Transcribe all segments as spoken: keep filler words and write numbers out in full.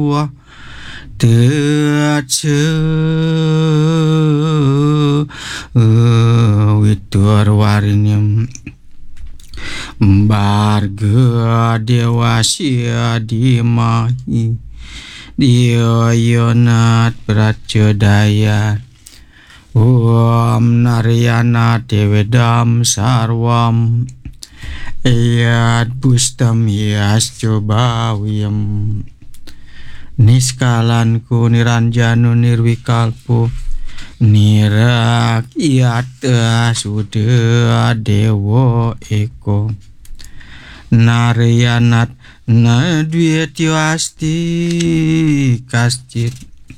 Tece witur warinyem barga dewasia dimahi dioyonat pracedaya om naryana dewedam sarwam eyat bustam hias coba wiyem niskalanku niranjanu nirwikalpu nirakyata suda dewo eko naryanat nadwetyo asti kascit,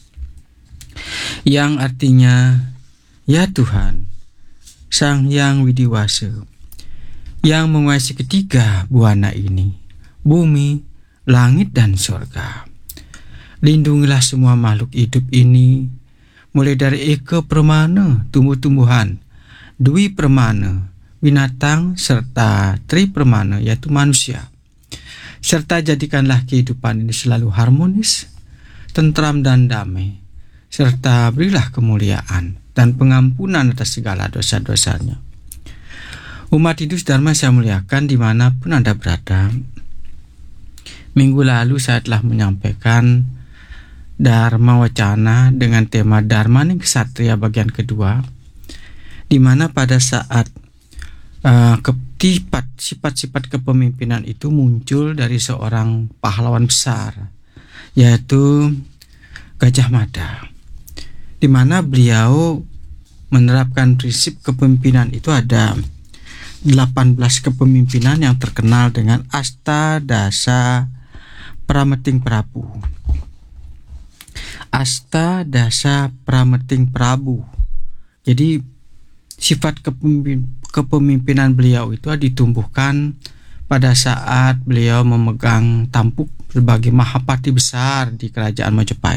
yang artinya ya Tuhan Sang Hyang Widiwasa yang menguasai ketiga buana ini, bumi, langit dan surga. Lindungilah semua makhluk hidup ini, mulai dari eka permana, tumbuh-tumbuhan, dwi permana, binatang, serta tri permana, yaitu manusia. Serta jadikanlah kehidupan ini selalu harmonis, tentram dan damai, serta berilah kemuliaan dan pengampunan atas segala dosa-dosanya. Umat hidup Dharma saya muliakan dimanapun Anda berada. Minggu lalu saya telah menyampaikan Dharma Wacana dengan tema Dharmaning Ksatria bagian kedua, di mana pada saat uh, ketipat sifat-sifat kepemimpinan itu muncul dari seorang pahlawan besar, yaitu Gajah Mada, di mana beliau menerapkan prinsip kepemimpinan itu ada delapan belas kepemimpinan yang terkenal dengan Astadasa Prameting Prabu. Astadasa Prameting Prabu. Jadi sifat kepemimpin, kepemimpinan beliau itu ditumbuhkan pada saat beliau memegang tampuk sebagai Mahapati besar di kerajaan Majapahit.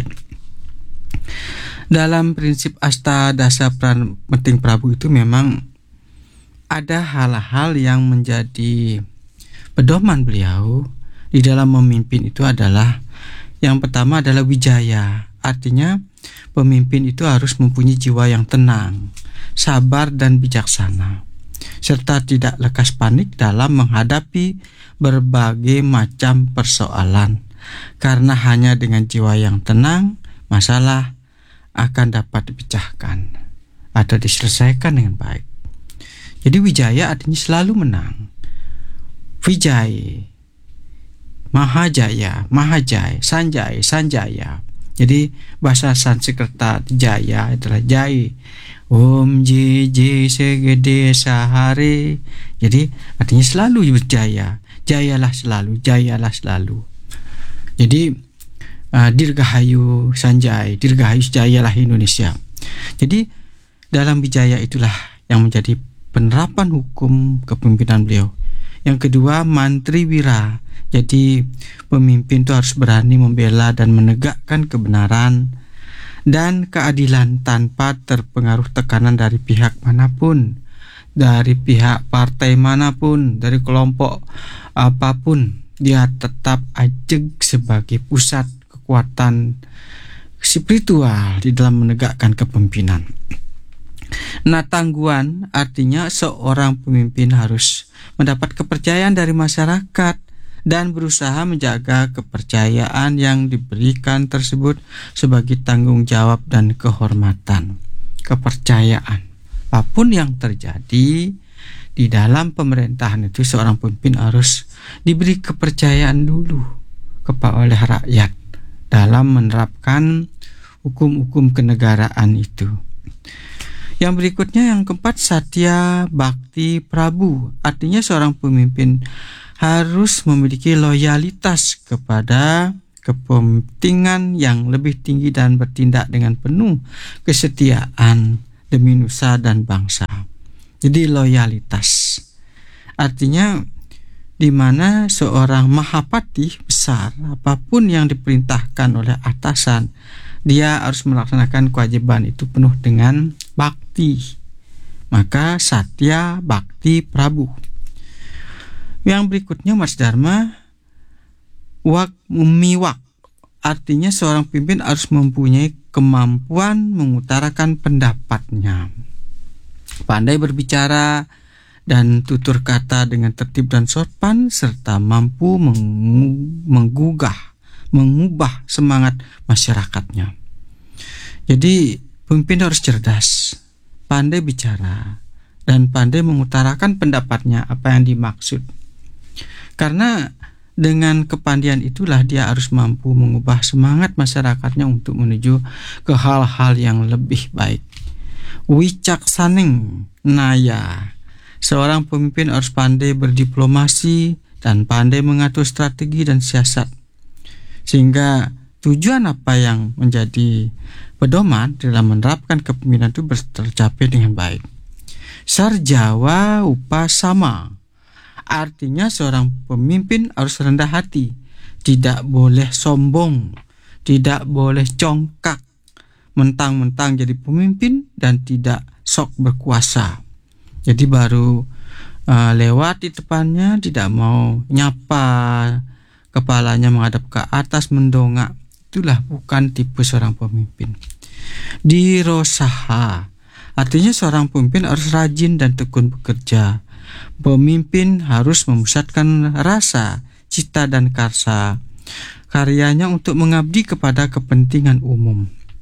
Dalam prinsip Astadasa Prameting Prabu itu memang ada hal-hal yang menjadi pedoman beliau di dalam memimpin. Itu adalah yang pertama adalah wijaya. Artinya pemimpin itu harus mempunyai jiwa yang tenang, sabar dan bijaksana, serta tidak lekas panik dalam menghadapi berbagai macam persoalan. Karena hanya dengan jiwa yang tenang, masalah akan dapat dipecahkan atau diselesaikan dengan baik. Jadi wijaya artinya selalu menang. Vijay, Mahajaya, Mahajay, Sanjay, Sanjaya. Jadi bahasa Sanskerta jaya adalah jai. Om jj segede sahare. Jadi artinya selalu berjaya. Jayalah selalu, jayalah selalu. Jadi uh, Dirgahayu Sanjay, Dirgahayu jayalah Indonesia. Jadi dalam wijaya itulah yang menjadi penerapan hukum kepemimpinan beliau. Yang kedua, mantri wira. Jadi pemimpin itu harus berani membela dan menegakkan kebenaran dan keadilan tanpa terpengaruh tekanan dari pihak manapun, dari pihak partai manapun, dari kelompok apapun. Dia tetap ajeg sebagai pusat kekuatan spiritual di dalam menegakkan kepemimpinan. Nah, tangguhan artinya seorang pemimpin harus mendapat kepercayaan dari masyarakat dan berusaha menjaga kepercayaan yang diberikan tersebut sebagai tanggung jawab dan kehormatan. Kepercayaan, apapun yang terjadi di dalam pemerintahan itu, seorang pemimpin harus diberi kepercayaan dulu kepada oleh rakyat dalam menerapkan hukum-hukum kenegaraan itu. Yang berikutnya, yang keempat, Satya Bhakti Prabu. Artinya seorang pemimpin harus memiliki loyalitas kepada kepentingan yang lebih tinggi dan bertindak dengan penuh kesetiaan demi nusa dan bangsa. Jadi loyalitas artinya di mana seorang Mahapati besar, apapun yang diperintahkan oleh atasan, dia harus melaksanakan kewajiban itu penuh dengan bakti. Maka Satya Bhakti Prabu. Yang berikutnya Mas Dharma, wak miwak Artinya seorang pemimpin harus mempunyai kemampuan mengutarakan pendapatnya, pandai berbicara dan tutur kata dengan tertib dan sopan, serta mampu menggugah, mengubah semangat masyarakatnya. Jadi pemimpin harus cerdas, pandai bicara, dan pandai mengutarakan pendapatnya, apa yang dimaksud. Karena dengan kepandaian itulah dia harus mampu mengubah semangat masyarakatnya untuk menuju ke hal-hal yang lebih baik. Wicaksaning naya. Seorang pemimpin harus pandai berdiplomasi dan pandai mengatur strategi dan siasat, sehingga tujuan apa yang menjadi pedoman dalam menerapkan kepemimpinan itu tercapai dengan baik. Sarjawa upasama. Artinya seorang pemimpin harus rendah hati, tidak boleh sombong, tidak boleh congkak, mentang-mentang jadi pemimpin dan tidak sok berkuasa. Jadi baru uh, lewat di depannya, tidak mau nyapa, kepalanya menghadap ke atas mendongak. Itulah bukan tipe seorang pemimpin. Dirosaha. Artinya seorang pemimpin harus rajin dan tekun bekerja. Pemimpin harus memusatkan rasa, cita dan karsa karyanya untuk mengabdi kepada kepentingan umum.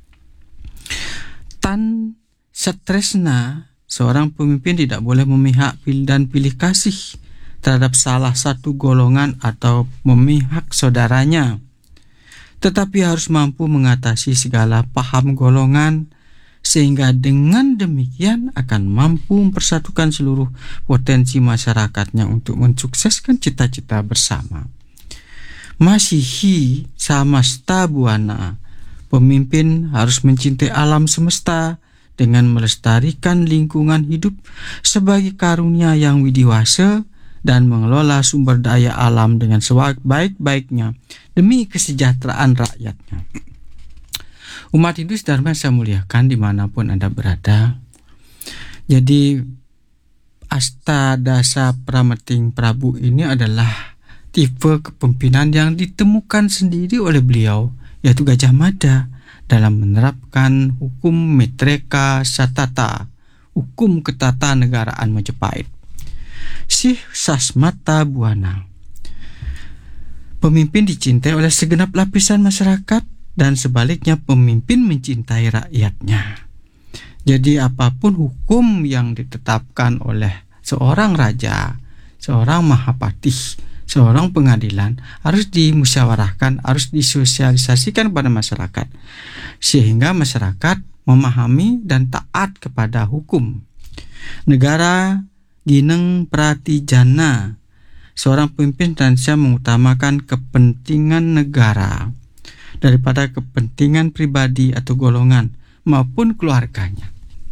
Tan setresna, seorang pemimpin tidak boleh memihak dan pilih kasih terhadap salah satu golongan atau memihak saudaranya, tetapi harus mampu mengatasi segala paham golongan, sehingga dengan demikian akan mampu mempersatukan seluruh potensi masyarakatnya untuk mensukseskan cita-cita bersama. Masihi samasta buana. Pemimpin harus mencintai alam semesta dengan melestarikan lingkungan hidup sebagai karunia yang widiwasa dan mengelola sumber daya alam dengan sebaik-baiknya demi kesejahteraan rakyatnya. Umat Hindu sedang saya muliakan dimanapun Anda berada. Jadi Astadasa Pramating Prabu ini adalah tipe kepemimpinan yang ditemukan sendiri oleh beliau, yaitu Gajah Mada, dalam menerapkan hukum Metreka Satata, hukum ketatanegaraan Majapahit. Sih Sasmata Buana. Pemimpin dicintai oleh segenap lapisan masyarakat, dan sebaliknya pemimpin mencintai rakyatnya. Jadi apapun hukum yang ditetapkan oleh seorang raja, seorang mahapatih, seorang pengadilan harus dimusyawarahkan, harus disosialisasikan pada masyarakat, sehingga masyarakat memahami dan taat kepada hukum. Negara gineng pratijana. Seorang pemimpin senantiasa mengutamakan kepentingan negara daripada kepentingan pribadi atau golongan maupun keluarganya.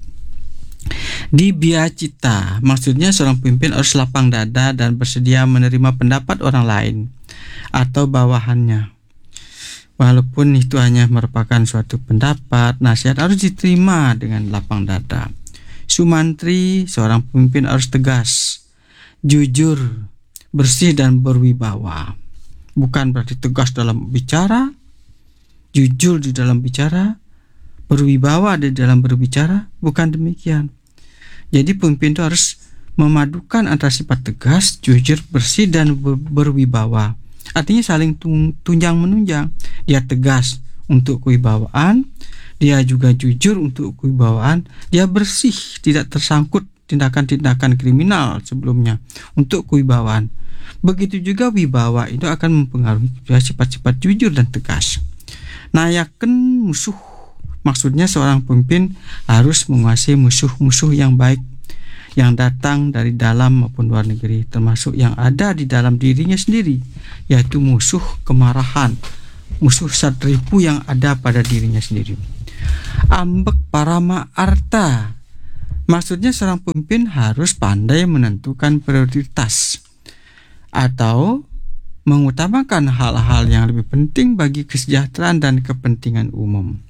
Dibiacita, maksudnya seorang pemimpin harus lapang dada dan bersedia menerima pendapat orang lain atau bawahannya. Walaupun itu hanya merupakan suatu pendapat, nasihat harus diterima dengan lapang dada. Sumantri, seorang pemimpin harus tegas, jujur, bersih dan berwibawa. Bukan berarti tegas dalam bicara, jujur di dalam bicara, berwibawa di dalam berbicara, bukan demikian. Jadi pemimpin itu harus memadukan antara sifat tegas, jujur, bersih dan ber- berwibawa. Artinya saling tunjang menunjang. Dia tegas untuk kewibawaan, dia juga jujur untuk kewibawaan, dia bersih, tidak tersangkut tindakan-tindakan kriminal sebelumnya untuk kewibawaan. Begitu juga wibawa itu akan mempengaruhi sifat-sifat jujur dan tegas. Nayaken musuh, maksudnya seorang pemimpin harus menguasai musuh-musuh yang baik yang datang dari dalam maupun luar negeri, termasuk yang ada di dalam dirinya sendiri, yaitu musuh kemarahan, musuh satripu yang ada pada dirinya sendiri. Ambek parama arta, maksudnya seorang pemimpin harus pandai menentukan prioritas atau mengutamakan hal-hal yang lebih penting bagi kesejahteraan dan kepentingan umum.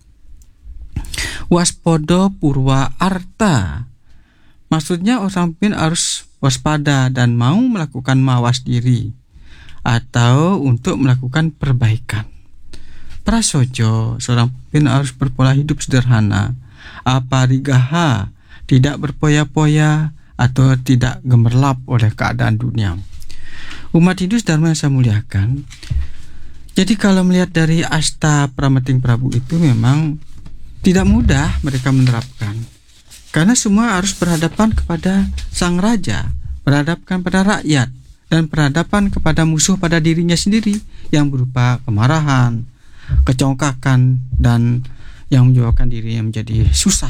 Waspodo purwa arta, maksudnya orang pemimpin harus waspada dan mau melakukan mawas diri atau untuk melakukan perbaikan. Prasojo, seorang pemimpin harus berpola hidup sederhana. Aparigaha, tidak berpoya-poya atau tidak gemerlap oleh keadaan dunia. Umat Hindu Dharma yang saya muliakan, jadi kalau melihat dari Asta Pramating Prabu itu memang tidak mudah mereka menerapkan, karena semua harus berhadapan kepada sang raja, berhadapan pada rakyat, dan berhadapan kepada musuh pada dirinya sendiri yang berupa kemarahan, kecongkakan, dan yang menyebabkan dirinya menjadi susah.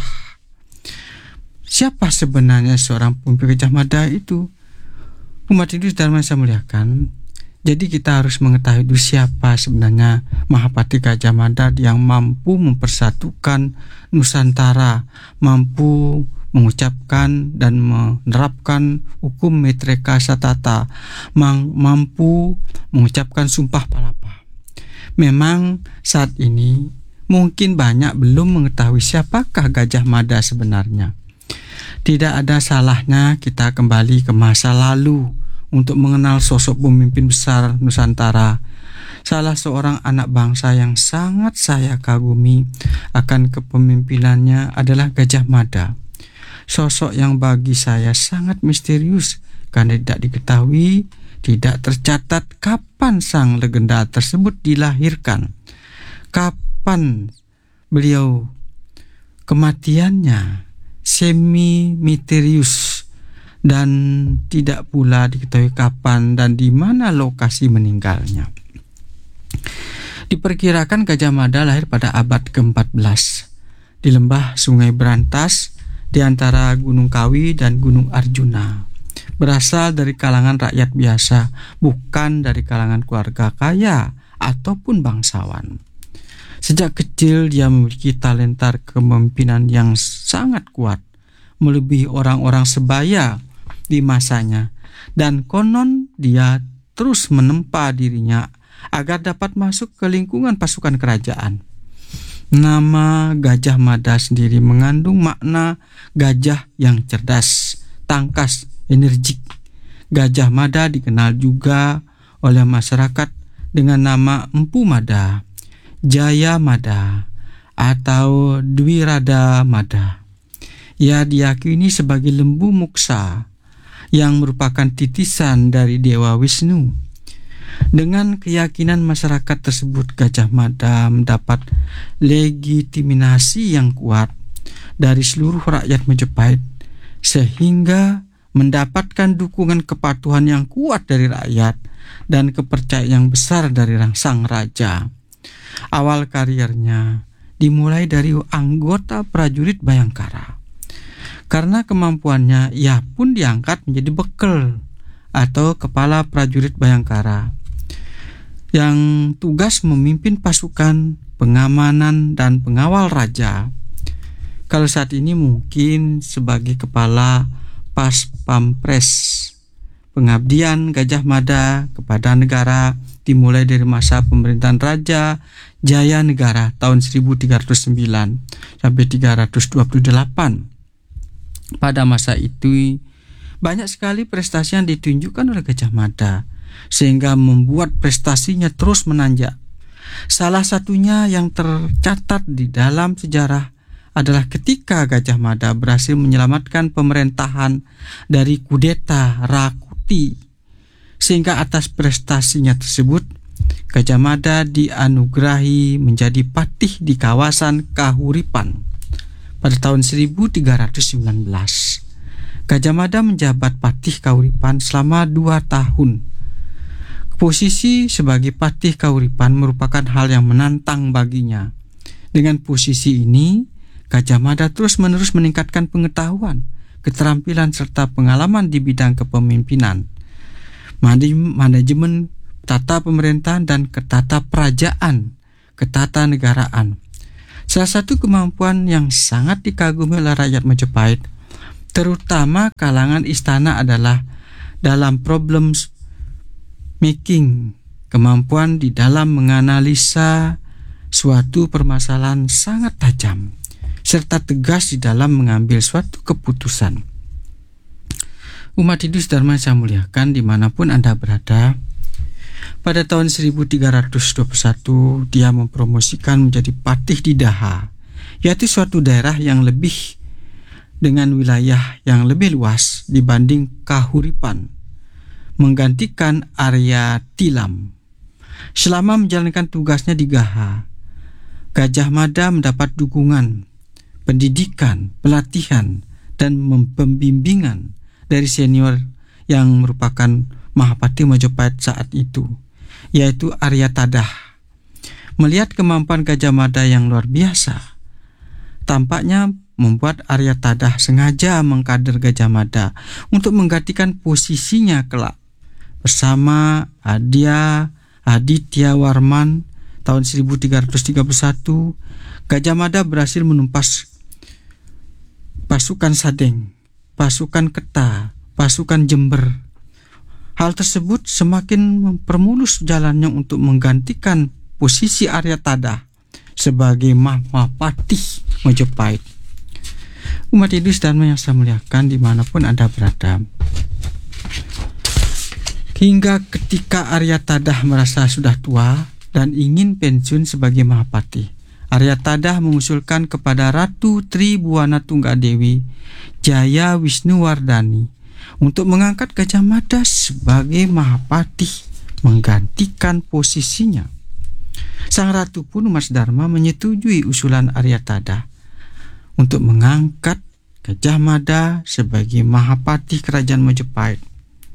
Siapa sebenarnya seorang pemimpin Gajah Mada itu? Umat Hindu Dharma saya muliakan, jadi kita harus mengetahui dulu siapa sebenarnya Mahapati Gajah Mada yang mampu mempersatukan Nusantara, mampu mengucapkan dan menerapkan hukum Metreka Satata, mampu mengucapkan Sumpah Palapa. Memang saat ini mungkin banyak belum mengetahui siapakah Gajah Mada sebenarnya. Tidak ada salahnya kita kembali ke masa lalu untuk mengenal sosok pemimpin besar Nusantara. Salah seorang anak bangsa yang sangat saya kagumi akan kepemimpinannya adalah Gajah Mada. Sosok yang bagi saya sangat misterius karena tidak diketahui, tidak tercatat kapan sang legenda tersebut dilahirkan, kapan beliau kematiannya, semi misterius, dan tidak pula diketahui kapan dan di mana lokasi meninggalnya. Diperkirakan Gajah Mada lahir pada abad keempat belas di lembah Sungai Berantas di antara Gunung Kawi dan Gunung Arjuna. Berasal dari kalangan rakyat biasa, bukan dari kalangan keluarga kaya ataupun bangsawan. Sejak kecil dia memiliki talenta kepemimpinan yang sangat kuat, melebihi orang-orang sebaya di masanya, dan konon dia terus menempa dirinya agar dapat masuk ke lingkungan pasukan kerajaan. Nama Gajah Mada sendiri mengandung makna gajah yang cerdas, tangkas, energik. Gajah Mada dikenal juga oleh masyarakat dengan nama Empu Mada, Jaya Mada, atau Dwirada Mada. Ia diyakini sebagai lembu moksa yang merupakan titisan dari Dewa Wisnu. Dengan keyakinan masyarakat tersebut, Gajah Mada mendapat legitimasi yang kuat dari seluruh rakyat Majapahit, sehingga mendapatkan dukungan kepatuhan yang kuat dari rakyat dan kepercayaan yang besar dari sang raja. Awal karirnya dimulai dari anggota prajurit Bayangkara. Karena kemampuannya, ia pun diangkat menjadi bekel atau kepala prajurit Bayangkara yang tugas memimpin pasukan pengamanan dan pengawal raja. Kalau saat ini mungkin sebagai kepala Pas Pampres. Pengabdian Gajah Mada kepada negara dimulai dari masa pemerintahan Raja Jaya Negara tahun seribu tiga ratus sembilan sampai tiga ratus dua puluh delapan. Pada masa itu banyak sekali prestasi yang ditunjukkan oleh Gajah Mada, sehingga membuat prestasinya terus menanjak. Salah satunya yang tercatat di dalam sejarah adalah ketika Gajah Mada berhasil menyelamatkan pemerintahan dari kudeta Rakuti, sehingga atas prestasinya tersebut Gajah Mada dianugerahi menjadi patih di kawasan Kahuripan pada tahun seribu tiga ratus sembilan belas. Gajah Mada menjabat patih Kahuripan selama dua tahun. Posisi sebagai patih Kahuripan merupakan hal yang menantang baginya. Dengan posisi ini, Gajah Mada terus-menerus meningkatkan pengetahuan, keterampilan serta pengalaman di bidang kepemimpinan, manajemen, tata pemerintahan, dan ketata perajaan, ketatanegaraan. Salah satu kemampuan yang sangat dikagumi oleh rakyat Majapahit, terutama kalangan istana, adalah dalam problem making, kemampuan di dalam menganalisa suatu permasalahan sangat tajam, serta tegas di dalam mengambil suatu keputusan. Umat Hindu Dharma saya muliakan dimanapun Anda berada, Pada tahun seribu tiga ratus dua puluh satu dia mempromosikan menjadi patih di Daha, yaitu suatu daerah yang lebih dengan wilayah yang lebih luas dibanding Kahuripan, menggantikan Arya Tilam. Selama menjalankan tugasnya di Gaha, Gajah Mada mendapat dukungan, pendidikan, pelatihan, dan pembimbingan dari senior yang merupakan Mahapati Majapahit saat itu, yaitu Arya Tadah. Melihat kemampuan Gajah Mada yang luar biasa, tampaknya membuat Arya Tadah sengaja mengkader Gajah Mada untuk menggantikan posisinya kelak. Bersama Adya Aditya Warman tahun seribu tiga ratus tiga puluh satu, Gajah Mada berhasil menumpas pasukan Sadeng, pasukan Keta, pasukan Jember. Hal tersebut semakin mempermulus jalannya untuk menggantikan posisi Arya Tadah sebagai Mahapati Majapahit. Umat Hindu dan yang saya muliakan dimanapun Anda berada, hingga ketika Arya Tadah merasa sudah tua dan ingin pensiun sebagai Mahapati, Arya Tadah mengusulkan kepada Ratu Tribuana Tunggadewi Jaya Wisnuwardani untuk mengangkat Gajah Mada sebagai Mahapati menggantikan posisinya. Sang Ratu pun Mas Dharma menyetujui usulan Arya Tadah untuk mengangkat Gajah Mada sebagai Mahapati Kerajaan Majapahit.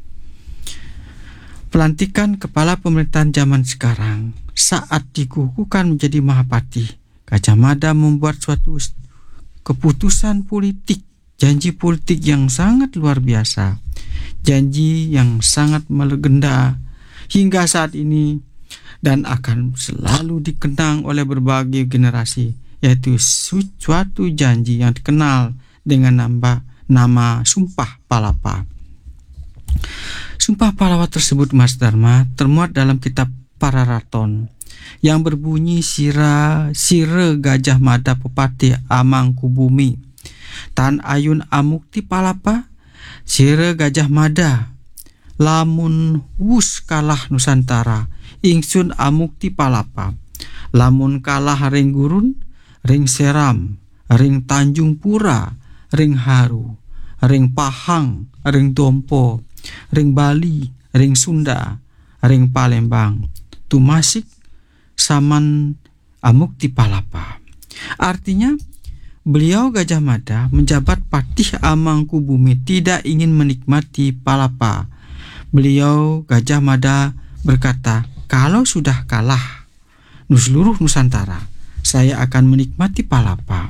Pelantikan kepala pemerintahan zaman sekarang saat dikukuhkan menjadi Mahapati, Gajah Mada membuat suatu keputusan politik, janji politik yang sangat luar biasa, janji yang sangat melegenda hingga saat ini dan akan selalu dikenang oleh berbagai generasi, yaitu suatu janji yang dikenal dengan nama, nama Sumpah Palapa. Sumpah Palapa tersebut, Mas Dharma, termuat dalam kitab Pararaton yang berbunyi Sira Sire Gajah Mada Pepati Amangkubumi Tan Ayun Amukti Palapa Sire Gajah Mada lamun wus kalah Nusantara ingsun Amukti Palapa, lamun kalah ring gurun ring seram ring Tanjung Pura ring Haru ring Pahang ring Dompo ring Bali ring Sunda ring Palembang tumasik saman Amukti Palapa. Artinya beliau Gajah Mada menjabat Patih Amangkubumi tidak ingin menikmati Palapa. Beliau Gajah Mada berkata, kalau sudah kalah seluruh Nusantara, saya akan menikmati Palapa.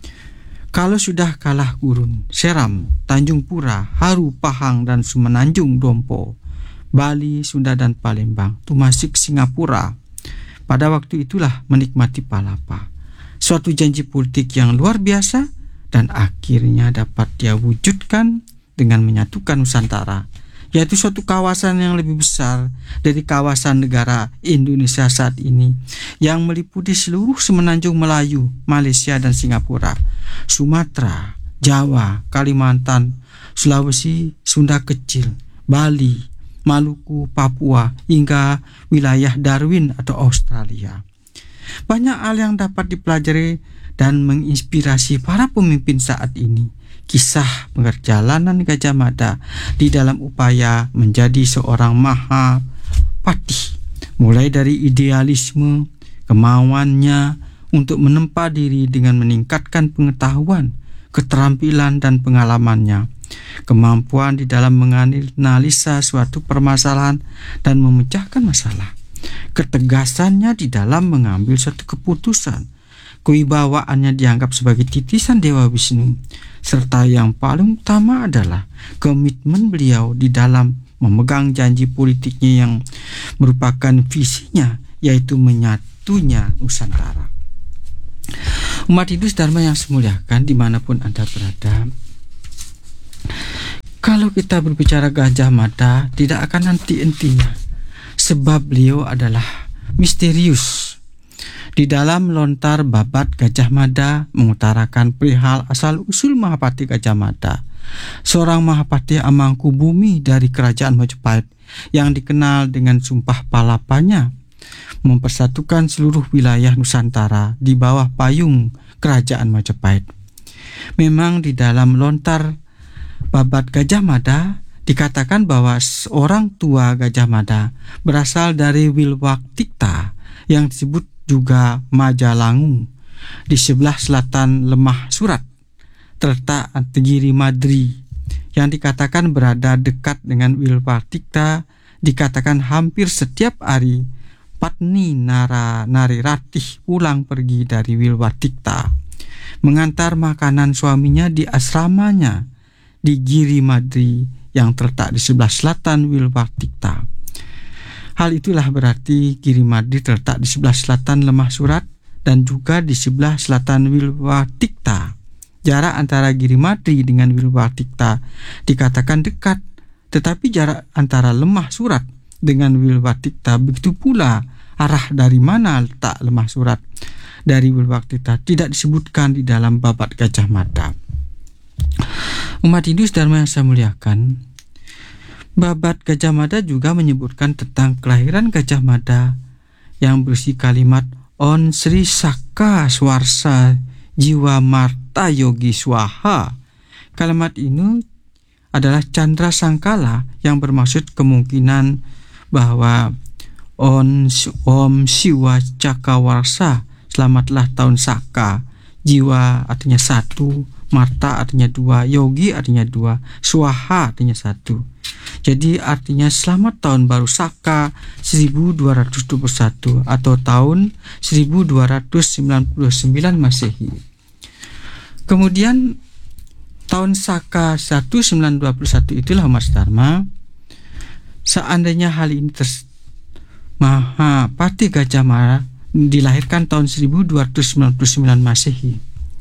Kalau sudah kalah Gurun, Seram, Tanjung Pura, Haru, Pahang, dan Semenanjung Dompo, Bali, Sunda, dan Palembang, tumasik Singapura, pada waktu itulah menikmati Palapa. Suatu janji politik yang luar biasa dan akhirnya dapat dia wujudkan dengan menyatukan Nusantara, yaitu suatu kawasan yang lebih besar dari kawasan negara Indonesia saat ini yang meliputi seluruh semenanjung Melayu, Malaysia dan Singapura, Sumatera, Jawa, Kalimantan, Sulawesi, Sunda Kecil, Bali, Maluku, Papua, hingga wilayah Darwin atau Australia. Banyak hal yang dapat dipelajari dan menginspirasi para pemimpin saat ini. Kisah perjalanan Gajah Mada di dalam upaya menjadi seorang Mahapati, mulai dari idealisme, kemauannya untuk menempa diri dengan meningkatkan pengetahuan, keterampilan dan pengalamannya, kemampuan di dalam menganalisa suatu permasalahan dan memecahkan masalah, ketegasannya di dalam mengambil suatu keputusan, kewibawaannya dianggap sebagai titisan Dewa Wisnu, serta yang paling utama adalah komitmen beliau di dalam memegang janji politiknya yang merupakan visinya, yaitu menyatunya Nusantara. Umat Hindu Dharma yang semuliakan dimanapun Anda berada, kalau kita berbicara Gajah Mada tidak akan henti-hentinya, sebab beliau adalah misterius Di dalam lontar babat Gajah Mada mengutarakan perihal asal-usul Mahapati Gajah Mada, seorang Mahapati Amangku Bumi dari Kerajaan Majapahit yang dikenal dengan sumpah palapanya mempersatukan seluruh wilayah Nusantara di bawah payung Kerajaan Majapahit. Memang di dalam lontar babat Gajah Mada dikatakan bahwa seorang tua Gajah Mada berasal dari Wilwaktikta yang disebut juga Majalangu di sebelah selatan Lemah Surat terletak Giri Madri yang dikatakan berada dekat dengan Wilwaktikta. Dikatakan hampir setiap hari Patni Nara Nari Ratih pulang pergi dari Wilwaktikta mengantar makanan suaminya di asramanya di Giri Madri yang terletak di sebelah selatan Wilwaktikta. Hal itulah berarti Giri Madri terletak di sebelah selatan Lemah Surat dan juga di sebelah selatan Wilwaktikta. Jarak antara Giri Madri dengan Wilwaktikta dikatakan dekat, tetapi jarak antara Lemah Surat dengan Wilwaktikta begitu pula arah dari mana letak Lemah Surat dari Wilwaktikta tidak disebutkan di dalam babat Gajah Mada. Umat Hindu Dharma yang saya muliakan, babat Gajah Mada juga menyebutkan tentang kelahiran Gajah Mada yang berisi kalimat On Sri Saka Swarsa Jiwa Marta Yogi Swaha. Kalimat ini adalah Chandra Sangkala yang bermaksud kemungkinan bahwa On Om Siwa Cakawarsa, selamatlah tahun Saka. Jiwa artinya satu, Marta artinya dua, Yogi artinya dua, Swaha artinya satu. Jadi artinya selamat tahun baru Saka seribu dua ratus dua puluh satu atau tahun seribu dua ratus sembilan puluh sembilan Masehi. Kemudian tahun Saka seribu sembilan ratus dua puluh satu itulah Mas Dharma, seandainya hal ini ter Mahapati Gajah Mada dilahirkan tahun seribu dua ratus sembilan puluh sembilan Masehi.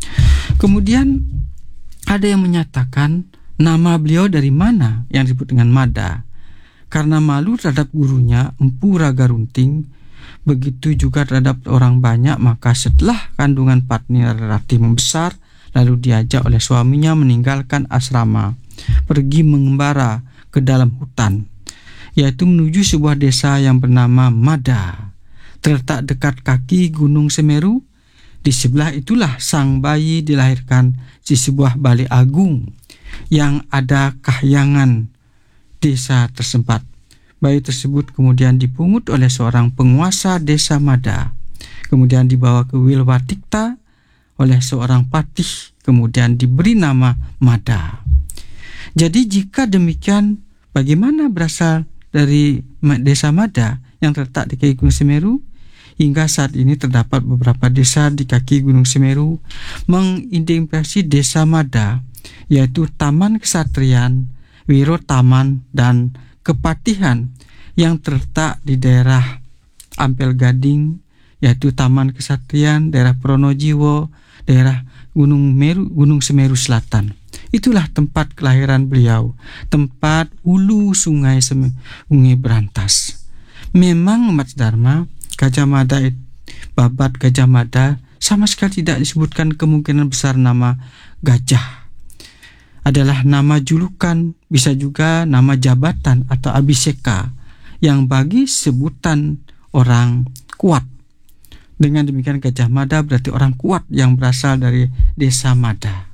Kemudian ada yang menyatakan nama beliau dari mana yang disebut dengan Mada. Karena malu terhadap gurunya Empu Raga Runting, begitu juga terhadap orang banyak, maka setelah kandungan Patni Ratih membesar, lalu diajak oleh suaminya meninggalkan asrama, pergi mengembara ke dalam hutan, yaitu menuju sebuah desa yang bernama Mada, terletak dekat kaki Gunung Semeru. Di sebelah itulah sang bayi dilahirkan di sebuah balai agung yang ada kahyangan desa tersebut. Bayi tersebut kemudian dipungut oleh seorang penguasa desa Mada, kemudian dibawa ke Wilwaktikta oleh seorang patih, kemudian diberi nama Mada. Jadi jika demikian, bagaimana berasal dari desa Mada yang terletak di kaki Gunung Semeru? Hingga saat ini terdapat beberapa desa di kaki Gunung Semeru mengidentifikasi desa Mada, yaitu Taman Kesatrian, Wiro Taman, dan Kepatihan yang terletak di daerah Ampel Gading, yaitu Taman Kesatrian, daerah Pronojiwo, daerah Gunung Meru, Gunung Semeru Selatan. Itulah tempat kelahiran beliau, tempat hulu sungai Sungai Berantas. Memang Mas Dharma, Gajah Mada, babat Gajah Mada sama sekali tidak disebutkan kemungkinan besar nama gajah. Adalah nama julukan, bisa juga nama jabatan atau abiseka yang bagi sebutan orang kuat. Dengan demikian Gajah Mada berarti orang kuat yang berasal dari desa Mada.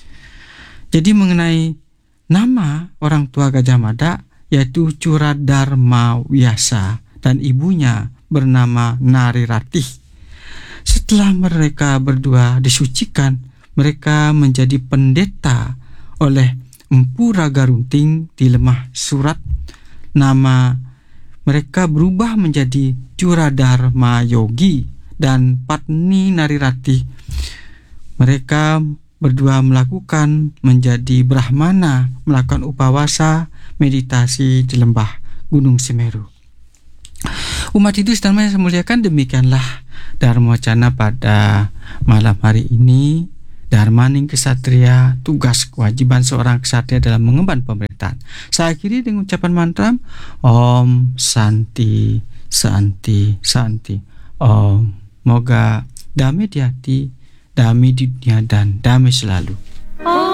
Jadi mengenai nama orang tua Gajah Mada yaitu Curadharma Wyasa dan ibunya bernama Nari Ratih. Setelah mereka berdua disucikan, mereka menjadi pendeta oleh Empu Raga Runting di Lemah Surat. Nama mereka berubah menjadi Curadharma Yogi dan Patni Nari Ratih. Mereka berdua melakukan menjadi Brahmana, melakukan upawasa, meditasi di lembah Gunung Semeru. Umat Hindu Dharma yang saya muliakan, demikianlah Dharma Wacana pada malam hari ini. Dharmaning Kesatria, tugas kewajiban seorang kesatria dalam mengemban pemerintahan. Saya akhiri dengan ucapan mantra Om Santi Santi Santi Om Moga damai di hati, damai di dunia, dan damai selalu.